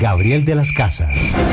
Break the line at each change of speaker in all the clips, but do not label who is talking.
Gabriel de las Casas.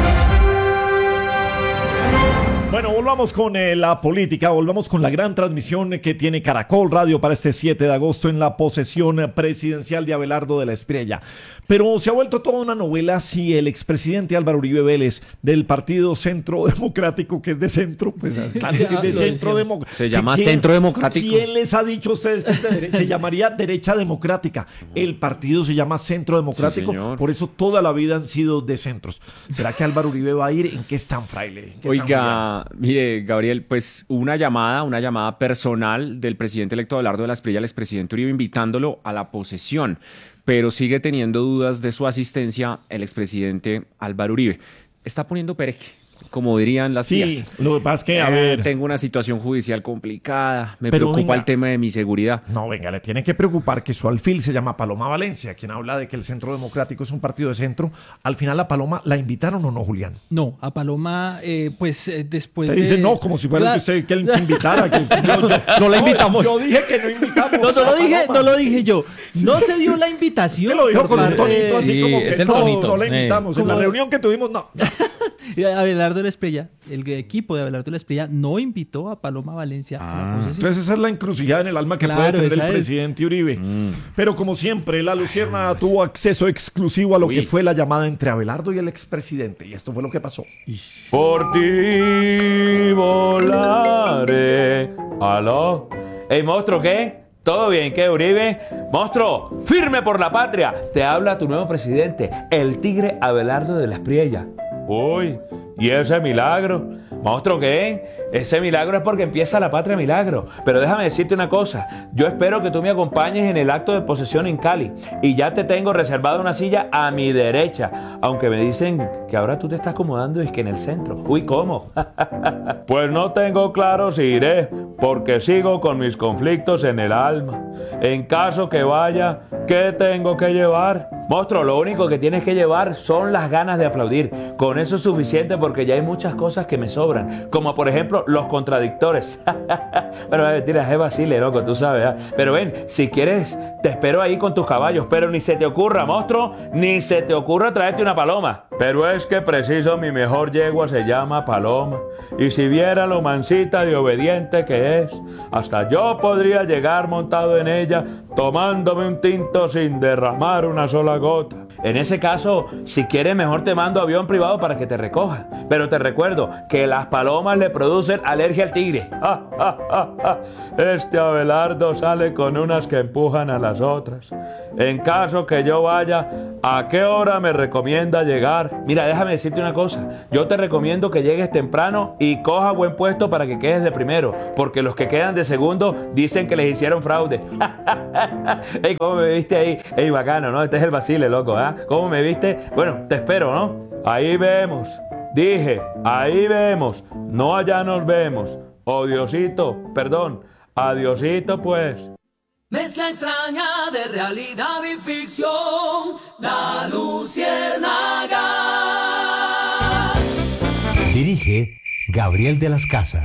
Bueno, volvamos con la política, volvamos con la gran transmisión que tiene Caracol Radio para este 7 de agosto en la posesión presidencial de Abelardo de la Espriella. Pero se ha vuelto toda una novela si el expresidente Álvaro Uribe Vélez del Partido Centro Democrático, que es de centro, pues claro que es de centro democrático.
Se llama Centro Democrático.
¿Quién les ha dicho a ustedes que se llamaría derecha democrática? El partido se llama Centro Democrático,
Sí,
por eso toda la vida han sido de centros. ¿Será que Álvaro Uribe va a ir? ¿En qué están, fraile?
Oiga, mire, Gabriel, pues una llamada personal del presidente electo Abelardo de la Espriella al expresidente Uribe invitándolo a la posesión, pero sigue teniendo dudas de su asistencia el expresidente Álvaro Uribe. Está poniendo pereque, como dirían las tías.
Sí, lo que pasa es que, a ver...
Tengo una situación judicial complicada, me
Pero
preocupa
venga,
el tema de mi seguridad.
No, venga, le tiene que preocupar que su alfil se llama Paloma Valencia, quien habla de que el Centro Democrático es un partido de centro. Al final a Paloma la invitaron o no, Julián.
No, a Paloma, después
Te
de...
dice no, como si fuera que usted que invitara.
No la invitamos.
Yo dije que no invitamos.
No lo dije yo. No se dio la invitación.
Usted lo dijo
por
con un
parte
tonito así
Sí,
como que
es el
no
tonito.
la invitamos. En la
Como-
reunión que tuvimos, no.
Abelardo de la Espriella, el equipo de Abelardo de la Espriella no invitó a Paloma Valencia a la posesión.
Entonces esa es la encrucijada en el alma que
Claro,
puede tener el
esa es.
presidente Uribe. Pero como siempre, la Lucierna tuvo acceso exclusivo a lo que fue la llamada entre Abelardo y el expresidente. Y esto fue lo que pasó.
Por ti volaré. ¿Aló? Ey, monstruo, ¿qué? ¿Todo bien? ¿Qué, Uribe? Monstruo, firme por la patria. Te habla tu nuevo presidente, el tigre Abelardo de la Espriella. Uy, ¿y ese milagro? Monstruo, ¿qué? Ese milagro es porque empieza la patria milagro. Pero déjame decirte una cosa. Yo espero que tú me acompañes en el acto de posesión en Cali. Y ya te tengo reservada una silla a mi derecha. Aunque me dicen que ahora tú te estás acomodando y es que en el centro. Uy, ¿cómo? Pues no tengo claro si iré, porque sigo con mis conflictos en el alma. En caso que vaya, ¿qué tengo que llevar? Monstruo, lo único que tienes que llevar son las ganas de aplaudir. Con eso es suficiente porque ya hay muchas cosas que me sobran. Como por ejemplo, los contradictores. Pero mentira, es vacile, loco, tú sabes. Pero ven, si quieres, te espero ahí con tus caballos. Pero ni se te ocurra, monstruo, ni se te ocurra traerte una paloma. Pero es que preciso, mi mejor yegua se llama Paloma. Y si viera lo mansita y obediente que es, hasta yo podría llegar montado en ella, tomándome un tinto sin derramar una sola gota. En ese caso, si quieres, mejor te mando avión privado para que te recoja. Pero te recuerdo que las palomas le producen alergia al tigre. Este Abelardo sale con unas que empujan a las otras. En caso que yo vaya, ¿a qué hora me recomienda llegar? Mira, déjame decirte una cosa. Yo te recomiendo que llegues temprano y coja buen puesto para que quedes de primero, porque los que quedan de segundo dicen que les hicieron fraude. Ey, ¿cómo me viste ahí? Ey, bacano, ¿no? Este es el vacile, loco, ¿ah? ¿Cómo me viste? Bueno, te espero, ¿no? Ahí vemos. Dije, ahí vemos. No allá nos vemos. Oh, Diosito, perdón. Adiosito, pues.
Mezcla extraña de realidad y ficción, La Luciérnaga.
Dirige Gabriel de las Casas.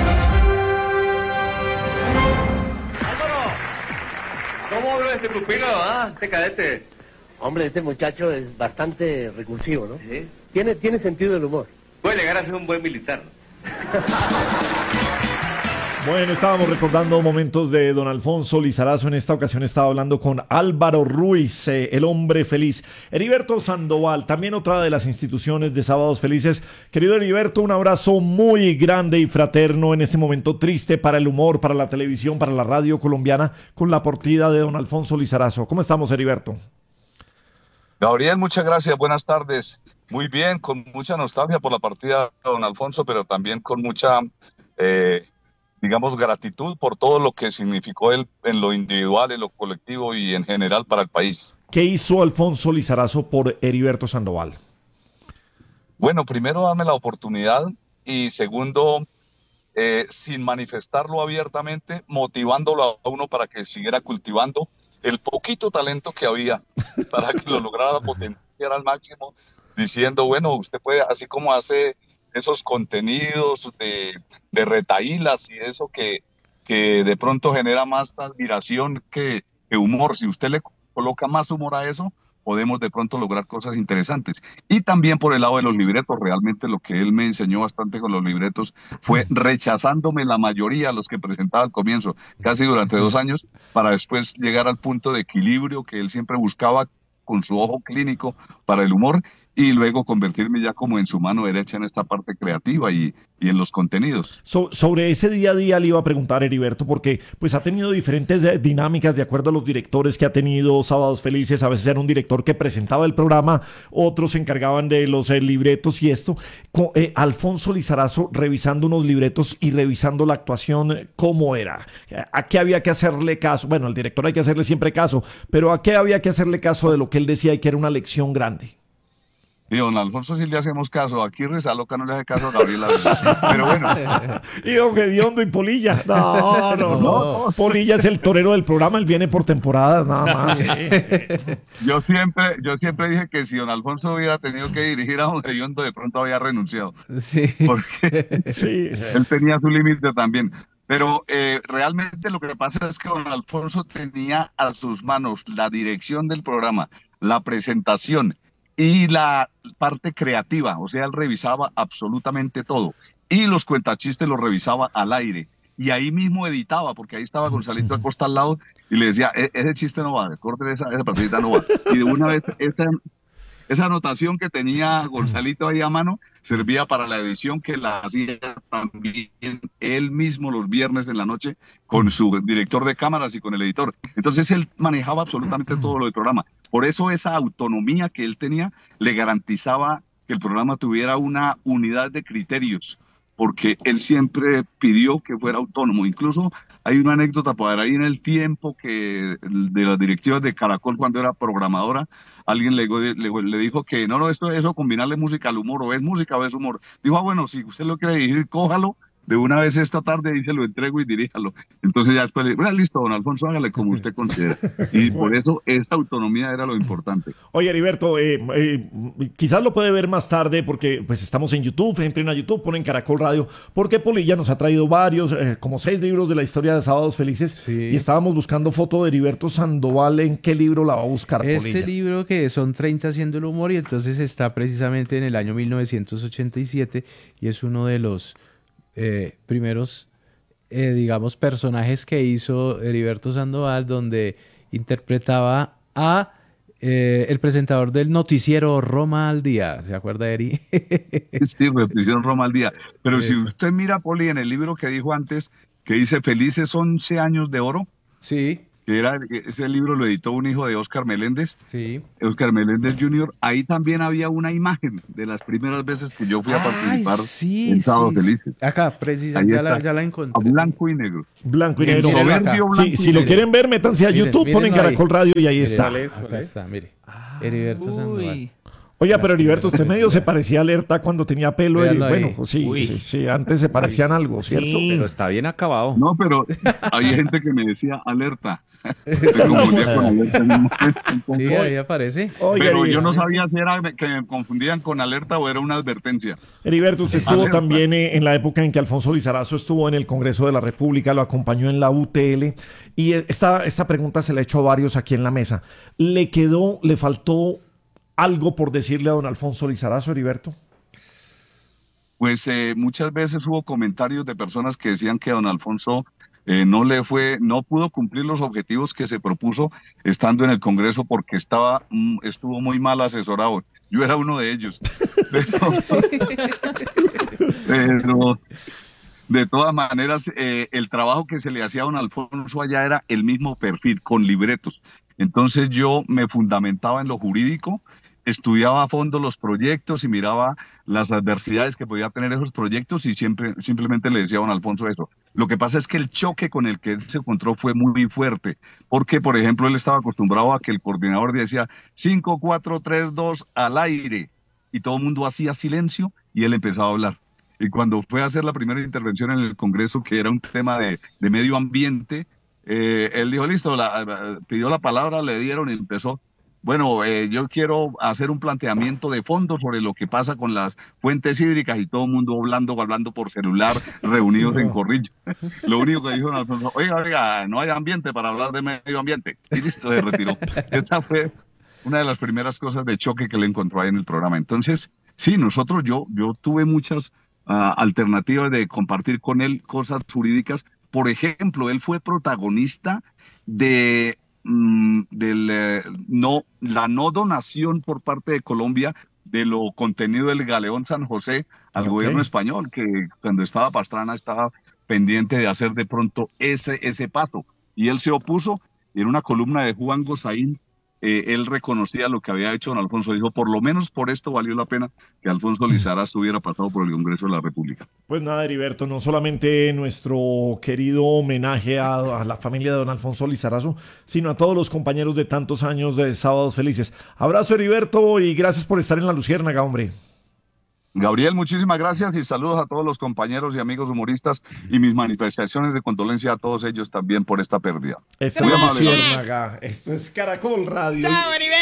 ¿Cómo veo este pupilo, este cadete?
Hombre, este muchacho es bastante recursivo, ¿no?
¿Sí?
Tiene sentido del humor.
Puede llegar a ser un buen militar.
Bueno, estábamos recordando momentos de don Alfonso Lizarazo. En esta ocasión estaba hablando con Álvaro Ruiz, el hombre feliz. Heriberto Sandoval, también otra de las instituciones de Sábados Felices. Querido Heriberto, un abrazo muy grande y fraterno en este momento triste para el humor, para la televisión, para la radio colombiana, con la partida de don Alfonso Lizarazo. ¿Cómo estamos, Heriberto?
Gabriel, muchas gracias, buenas tardes. Muy bien, con mucha nostalgia por la partida de don Alfonso, pero también con mucha, digamos, gratitud por todo lo que significó él en lo individual, en lo colectivo y en general para el país.
¿Qué hizo Alfonso Lizarazo por Heriberto Sandoval?
Bueno, primero darme la oportunidad y segundo, sin manifestarlo abiertamente, motivándolo a uno para que siguiera cultivando el poquito talento que había para que lo lograra potenciar al máximo, diciendo, bueno, usted puede, así como hace esos contenidos de retahílas y eso que de pronto genera más admiración que humor, si usted le coloca más humor a eso, podemos de pronto lograr cosas interesantes. Y también por el lado de los libretos, realmente lo que él me enseñó bastante con los libretos fue rechazándome la mayoría de los que presentaba al comienzo, casi durante 2 años, para después llegar al punto de equilibrio que él siempre buscaba con su ojo clínico para el humor, y luego convertirme ya como en su mano derecha en esta parte creativa y en los contenidos.
Sobre ese día a día le iba a preguntar, Heriberto, porque pues ha tenido diferentes dinámicas de acuerdo a los directores que ha tenido Sábados Felices. A veces era un director que presentaba el programa, otros se encargaban de los libretos y esto. Alfonso Lizarazo revisando unos libretos y revisando la actuación, ¿cómo era? ¿A qué había que hacerle caso? Bueno, al director hay que hacerle siempre caso, pero ¿a qué había que hacerle caso de lo que él decía y que era una lección grande?
Y don Alfonso sí le hacemos caso, aquí Rezaloca no le hace caso a Gabriela. Pero bueno.
Y don Gediondo y Polilla. No. Polilla es el torero del programa, él viene por temporadas nada más. Sí.
Yo siempre dije que si don Alfonso hubiera tenido que dirigir a don Gediondo, de pronto había renunciado.
Sí.
Porque él tenía su límite también. Pero realmente lo que pasa es que don Alfonso tenía a sus manos la dirección del programa, la presentación y la parte creativa, o sea, él revisaba absolutamente todo. Y los cuentachistes los revisaba al aire. Y ahí mismo editaba, porque ahí estaba Gonzalito Acosta al lado y le decía, ese chiste no va, corte esa partidita no va. Y de una vez esa anotación que tenía Gonzalito ahí a mano servía para la edición, que la hacía también él mismo los viernes en la noche con su director de cámaras y con el editor. Entonces él manejaba absolutamente todo lo del programa. Por eso esa autonomía que él tenía le garantizaba que el programa tuviera una unidad de criterios, porque él siempre pidió que fuera autónomo. Incluso hay una anécdota por ahí en el tiempo que de las directivas de Caracol, cuando era programadora, alguien le dijo que no, eso combinarle música al humor, o es música o es humor. Dijo, bueno, si usted lo quiere dirigir, cójalo de una vez esta tarde y se lo entrego y diríjalo. Entonces ya después le dije, listo, don Alfonso, hágale como usted considera. Y por eso esta autonomía era lo importante.
Oye, Heriberto, quizás lo puede ver más tarde porque pues estamos en YouTube, entren a YouTube, ponen Caracol Radio, porque Polilla nos ha traído varios, como 6 libros de la historia de Sábados Felices, y estábamos buscando foto de Heriberto Sandoval. ¿En qué libro la va a buscar, Polilla?
Este libro, que son 30 haciendo el humor, y entonces está precisamente en el año 1987 y es uno de los primeros, digamos, personajes que hizo Heriberto Sandoval, donde interpretaba a el presentador del noticiero Roma al Día. ¿Se acuerda, Eri?
Sí, repetición Roma al Día. Pero eso. Si usted mira, Poli, en el libro que dijo antes, que dice Felices 11 años de oro.
Sí.
Que ese libro lo editó un hijo de Óscar Meléndez,
sí.
Óscar Meléndez Jr. Ahí también había una imagen de las primeras veces que yo fui a participar en Sábados Felices.
Acá, precisamente, ya la encontré.
A blanco y negro.
Blanco y negro. Si lo quieren ver, métanse a YouTube, ponen Caracol Radio y ahí está.
Acá está, mire. Heriberto Sandoval.
Oiga, pero Heriberto, usted medio se parecía a Alerta cuando tenía pelo. Bueno, pues sí, antes se parecían algo, ¿cierto?
Sí, pero está bien acabado.
No, pero hay gente que me decía Alerta. Se confundía con Alerta.
Sí, ahí aparece.
Pero yo no sabía si era que me confundían con Alerta o era una advertencia.
Heriberto, usted estuvo también en la época en que Alfonso Lizarazo estuvo en el Congreso de la República, lo acompañó en la UTL, y esta pregunta se la he hecho a varios aquí en la mesa. ¿Le faltó algo por decirle a don Alfonso Lizarazo, Heriberto?
Pues muchas veces hubo comentarios de personas que decían que don Alfonso no pudo cumplir los objetivos que se propuso estando en el Congreso porque estuvo muy mal asesorado. Yo era uno de ellos. Pero de todas maneras, el trabajo que se le hacía a don Alfonso allá era el mismo perfil, con libretos. Entonces yo me fundamentaba en lo jurídico, estudiaba a fondo los proyectos y miraba las adversidades que podía tener esos proyectos y simplemente le decía a don Alfonso eso. Lo que pasa es que el choque con el que él se encontró fue muy fuerte, porque, por ejemplo, él estaba acostumbrado a que el coordinador decía 5, 4, 3, 2 al aire, y todo el mundo hacía silencio y él empezaba a hablar. Y cuando fue a hacer la primera intervención en el Congreso, que era un tema de medio ambiente, él dijo, listo, pidió la palabra, le dieron y empezó. Bueno, yo quiero hacer un planteamiento de fondo sobre lo que pasa con las fuentes hídricas, y todo el mundo hablando por celular, reunidos en corrillo. Lo único que dijo don Alfonso, oiga, no hay ambiente para hablar de medio ambiente. Y listo, se retiró. una de las primeras cosas de choque que le encontró ahí en el programa. Entonces, sí, yo tuve muchas alternativas de compartir con él cosas jurídicas. Por ejemplo, él fue protagonista de la no donación por parte de Colombia de lo contenido del galeón San José al gobierno español, que cuando estaba Pastrana estaba pendiente de hacer de pronto ese paso. Y él se opuso, y en una columna de Juan Gozaín, él reconocía lo que había hecho don Alfonso. Dijo, por lo menos por esto valió la pena que Alfonso Lizarazo hubiera pasado por el Congreso de la República.
Pues nada, Heriberto, no solamente nuestro querido homenaje a la familia de don Alfonso Lizarazo, sino a todos los compañeros de tantos años de Sábados Felices. Abrazo, Heriberto, y gracias por estar en La Luciérnaga, hombre.
Gabriel, muchísimas gracias y saludos a todos los compañeros y amigos humoristas y mis manifestaciones de condolencia a todos ellos también por esta pérdida.
Esto es Luciérnaga, esto es Caracol Radio.
Chao,